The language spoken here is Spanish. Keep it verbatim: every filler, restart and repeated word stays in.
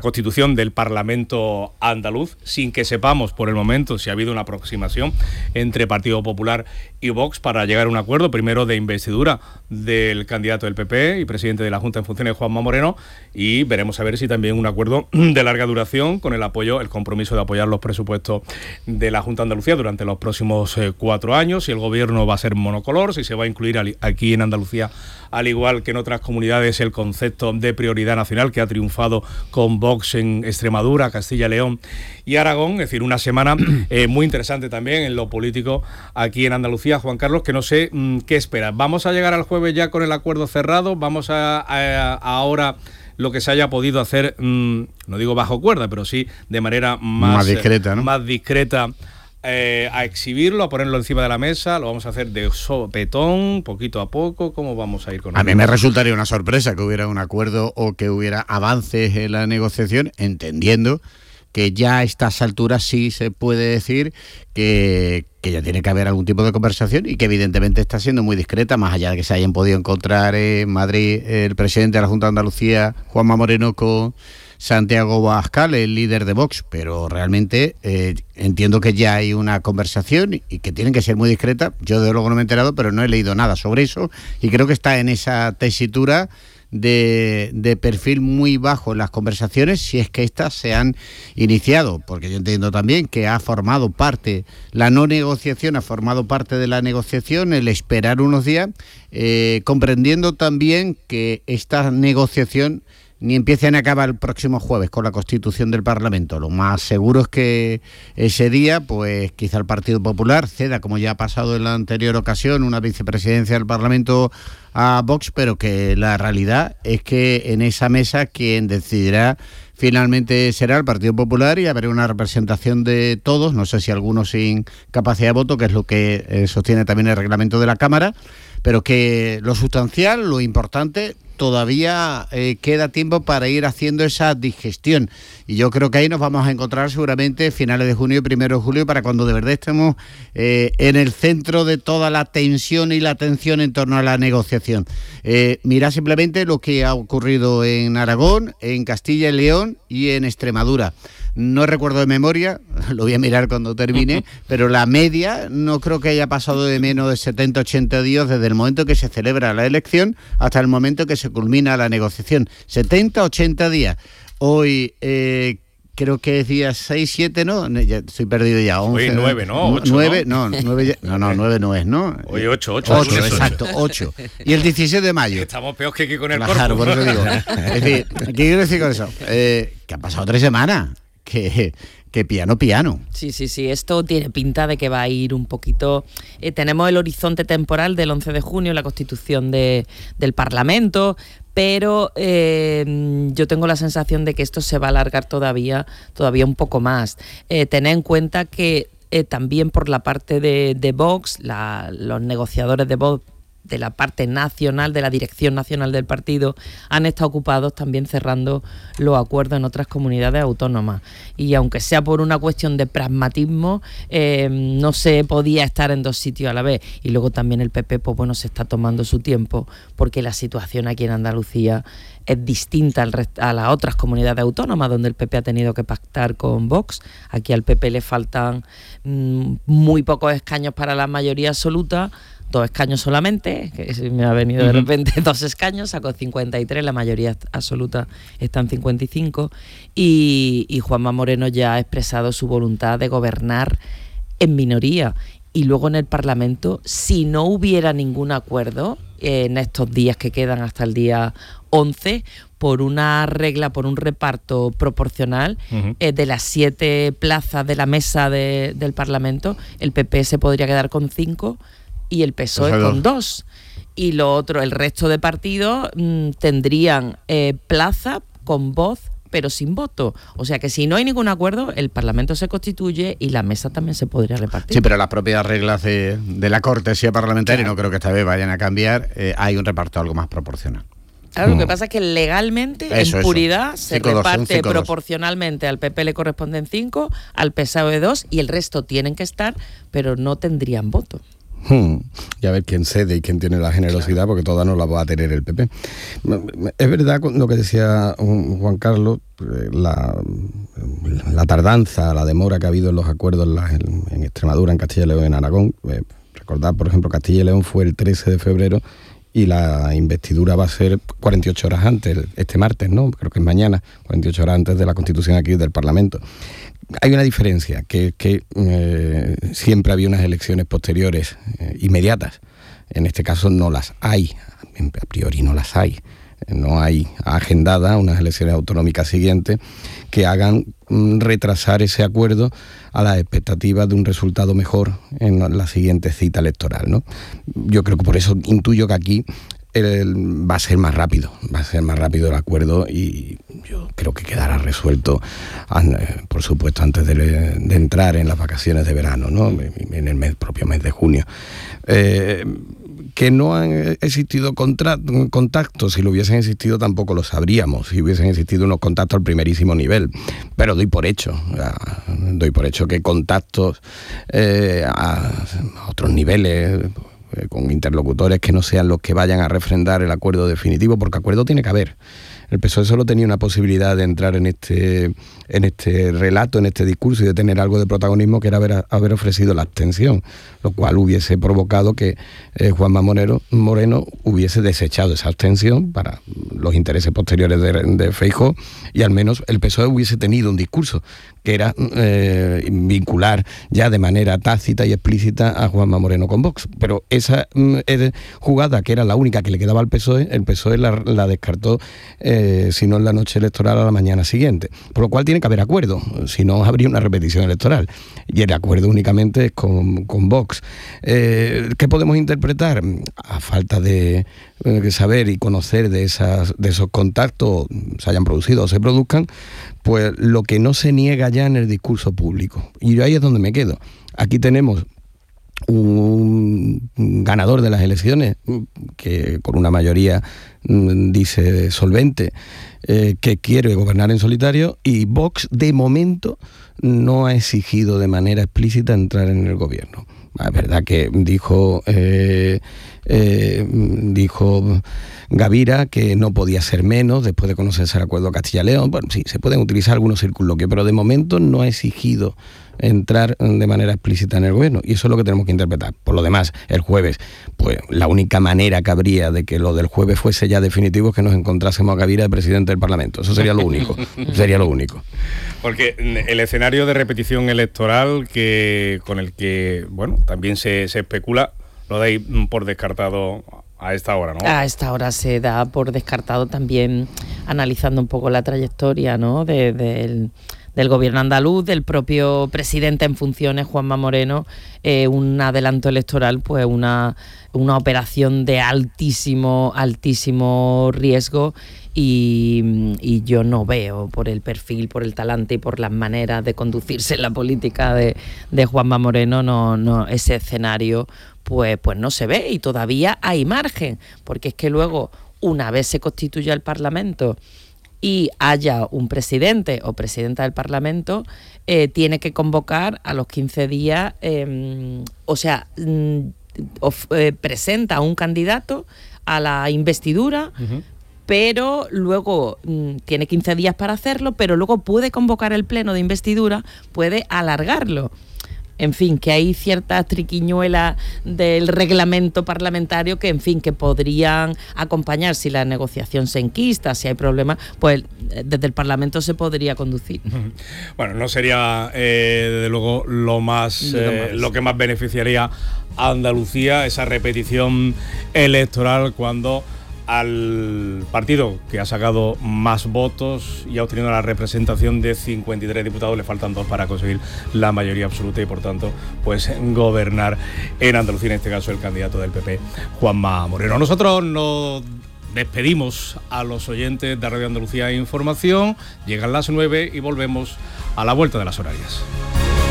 constitución del Parlamento andaluz, sin que sepamos por el momento si ha habido una aproximación entre Partido Popular y Vox para llegar a un acuerdo, primero de investidura del candidato del P P y presidente de la Junta en funciones, Juanma Moreno, y veremos a ver si también un acuerdo de larga duración con el apoyo, el compromiso de apoyar los presupuestos de la Junta de Andalucía durante los próximos eh, cuatro años, si el gobierno va a ser monocolor, si se va a incluir al, aquí en Andalucía, al igual que en otras comunidades, el concepto de prioridad nacional que ha triunfado con Vox en Extremadura, Castilla y León y Aragón. Es decir, una semana eh, muy interesante también en lo político aquí en Andalucía. Juan Carlos, que no sé mmm, qué esperas. ¿Vamos a llegar al jueves ya con el acuerdo cerrado? ¿Vamos a, a, a ahora lo que se haya podido hacer, mmm, no digo bajo cuerda, pero sí de manera más, más discreta, ¿no? Más discreta, Eh, a exhibirlo, a ponerlo encima de la mesa? ¿Lo vamos a hacer de sopetón, poquito a poco? ¿Cómo vamos a ir con A él? mí me resultaría una sorpresa que hubiera un acuerdo o que hubiera avances en la negociación, entendiendo que ya a estas alturas sí se puede decir que, que ya tiene que haber algún tipo de conversación y que evidentemente está siendo muy discreta, más allá de que se hayan podido encontrar en Madrid el presidente de la Junta de Andalucía, Juanma Moreno, con Santiago Abascal, el líder de Vox, pero realmente eh, entiendo que ya hay una conversación y que tienen que ser muy discretas. Yo de luego no me he enterado, pero no he leído nada sobre eso y creo que está en esa tesitura de, de perfil muy bajo en las conversaciones, si es que éstas se han iniciado, porque yo entiendo también que ha formado parte, la no negociación ha formado parte de la negociación, el esperar unos días, eh, comprendiendo también que esta negociación ni empieza ni acaba el próximo jueves con la constitución del Parlamento. Lo más seguro es que ese día, pues quizá el Partido Popular ceda, como ya ha pasado en la anterior ocasión, una vicepresidencia del Parlamento a Vox, pero que la realidad es que en esa mesa quien decidirá finalmente será el Partido Popular y habrá una representación de todos, no sé si algunos sin capacidad de voto, que es lo que eh, sostiene también el reglamento de la Cámara, pero que lo sustancial, lo importante, todavía eh, queda tiempo para ir haciendo esa digestión. Y yo creo que ahí nos vamos a encontrar seguramente finales de junio y primero de julio, para cuando de verdad estemos eh, en el centro de toda la tensión y la atención en torno a la negociación. Eh, mira simplemente lo que ha ocurrido en Aragón, en Castilla y León y en Extremadura. No recuerdo de memoria, lo voy a mirar cuando termine, pero la media no creo que haya pasado de menos de setenta, ochenta días desde el momento que se celebra la elección hasta el momento que se culmina la negociación. setenta, ochenta días. Hoy eh, creo que es día seis, siete, ¿no? Ya estoy perdido ya. once, Hoy nueve, ¿no? ocho, nueve, ¿no, no, nueve ya, no, no, nueve no es, ¿no? Hoy ocho, ocho. ocho, exacto, ocho. Y el diecisiete de mayo. Estamos peor que aquí con el Claro, Corpus. por eso digo. Es decir, ¿qué quiero decir con eso? Eh, que han pasado tres semanas. Que, que piano, piano. Sí, sí, sí, esto tiene pinta de que va a ir un poquito... Eh, tenemos el horizonte temporal del once de junio, la constitución de, del Parlamento, pero eh, yo tengo la sensación de que esto se va a alargar todavía, todavía un poco más. Eh, tened en cuenta que eh, también por la parte de, de Vox, la, los negociadores de Vox, de la parte nacional, de la dirección nacional del partido, han estado ocupados también cerrando los acuerdos en otras comunidades autónomas. Y aunque sea por una cuestión de pragmatismo, eh, no se podía estar en dos sitios a la vez. Y luego también el P P, pues bueno, se está tomando su tiempo, porque la situación aquí en Andalucía es distinta al rest- a las otras comunidades autónomas donde el P P ha tenido que pactar con Vox. Aquí al P P le faltan mmm, muy pocos escaños para la mayoría absoluta, dos escaños solamente, que me ha venido de repente uh-huh. dos escaños, sacó cincuenta y tres, la mayoría absoluta está en cincuenta y cinco, y, y Juanma Moreno ya ha expresado su voluntad de gobernar en minoría. Y luego en el Parlamento, si no hubiera ningún acuerdo eh, en estos días que quedan hasta el día once, por una regla, por un reparto proporcional, uh-huh. eh, de las siete plazas de la mesa de, del Parlamento, el P P se podría quedar con cinco y el P S O E con dos. Y lo otro, el resto de partidos mmm, tendrían eh, plaza con voz, pero sin voto. O sea que si no hay ningún acuerdo, el Parlamento se constituye y la mesa también se podría repartir. Sí, pero las propias reglas de, de la cortesía parlamentaria, claro, no creo que esta vez vayan a cambiar, eh, hay un reparto algo más proporcional. Claro, lo que pasa es que legalmente, eso, en puridad, eso. se cinco, reparte cinco, proporcionalmente. Al P P le corresponden cinco, al P S O E dos y el resto tienen que estar, pero no tendrían voto. Hmm. Y a ver quién cede y quién tiene la generosidad, porque todas no la va a tener el P P. Es verdad lo que decía Juan Carlos, la, la tardanza, la demora que ha habido en los acuerdos en, la, en Extremadura, en Castilla y León, en Aragón. Eh, recordad, por ejemplo, Castilla y León fue el trece de febrero y la investidura va a ser cuarenta y ocho horas antes, este martes, ¿no? Creo que es mañana, cuarenta y ocho horas antes de la constitución aquí del Parlamento. Hay una diferencia, que es que eh, siempre había unas elecciones posteriores eh, inmediatas. En este caso no las hay, a priori no las hay. No hay agendada unas elecciones autonómicas siguientes que hagan mm, retrasar ese acuerdo a las expectativas de un resultado mejor en la, la siguiente cita electoral, ¿no? Yo creo que por eso intuyo que aquí el, va a ser más rápido, va a ser más rápido el acuerdo y yo creo que quedará resuelto, por supuesto, antes de, de entrar en las vacaciones de verano, ¿no? En el mes, propio mes de junio. Eh, que no han existido contra- contactos, si lo hubiesen existido tampoco lo sabríamos, si hubiesen existido unos contactos al primerísimo nivel, pero doy por hecho, doy por hecho que contactos eh, a otros niveles, eh, con interlocutores que no sean los que vayan a refrendar el acuerdo definitivo, porque acuerdo tiene que haber. El P S O E solo tenía una posibilidad de entrar en este, en este relato, en este discurso y de tener algo de protagonismo, que era haber, haber ofrecido la abstención, lo cual hubiese provocado que eh, Juanma Moreno, Moreno hubiese desechado esa abstención para los intereses posteriores de, de Feijóo, y al menos el P S O E hubiese tenido un discurso que era eh, vincular ya de manera tácita y explícita a Juanma Moreno con Vox. Pero esa eh, jugada, que era la única que le quedaba al P S O E, el P S O E la, la descartó eh, si no en la noche electoral, a la mañana siguiente. Por lo cual tiene que haber acuerdo, si no habría una repetición electoral. Y el acuerdo únicamente es con, con Vox. Eh, ¿Qué podemos interpretar? A falta de eh, saber y conocer de, esas, de esos contactos, se hayan producido o se produzcan, pues lo que no se niega ya en el discurso público. Y yo ahí es donde me quedo. Aquí tenemos un ganador de las elecciones que con una mayoría dice solvente eh, que quiere gobernar en solitario, y Vox de momento no ha exigido de manera explícita entrar en el gobierno. Es verdad que dijo eh, eh, dijo Gavira que no podía ser menos después de conocerse el acuerdo Castilla-León. Bueno, sí, se pueden utilizar algunos circunloquios, pero de momento no ha exigido entrar de manera explícita en el gobierno, y eso es lo que tenemos que interpretar. Por lo demás, el jueves, pues la única manera que habría de que lo del jueves fuese ya definitivo es que nos encontrásemos a Gavira de presidente del Parlamento. Eso sería lo único, sería lo único. Porque el escenario de repetición electoral que con el que, bueno, también se, se especula, lo dais por descartado a esta hora, ¿no? A esta hora se da por descartado, también analizando un poco la trayectoria, ¿no?, de, de, del gobierno andaluz, del propio presidente en funciones, Juanma Moreno. Eh, un adelanto electoral, pues una, una operación de altísimo, altísimo riesgo. Y, y yo no veo, por el perfil, por el talante y por las maneras de conducirse en la política de, de Juanma Moreno, no, no, ese escenario pues, pues no se ve, y todavía hay margen, porque es que luego, una vez se constituya el Parlamento y haya un presidente o presidenta del Parlamento, eh, tiene que convocar a los quince días, eh, o sea, mm, of, eh, presenta a un candidato a la investidura, uh-huh. pero luego mmm, tiene quince días para hacerlo, pero luego puede convocar el pleno de investidura, puede alargarlo. En fin, que hay ciertas triquiñuelas del reglamento parlamentario que, en fin, que podrían acompañar si la negociación se enquista, si hay problemas, pues desde el Parlamento se podría conducir. Bueno, no sería, eh, desde luego, lo más, eh, lo que más beneficiaría a Andalucía, esa repetición electoral, cuando al partido que ha sacado más votos y ha obtenido la representación de cincuenta y tres diputados le faltan dos para conseguir la mayoría absoluta y, por tanto, pues gobernar en Andalucía, en este caso el candidato del P P, Juanma Moreno. Nosotros nos despedimos a los oyentes de Radio Andalucía Información, llegan las nueve y volvemos a la vuelta de las horarias.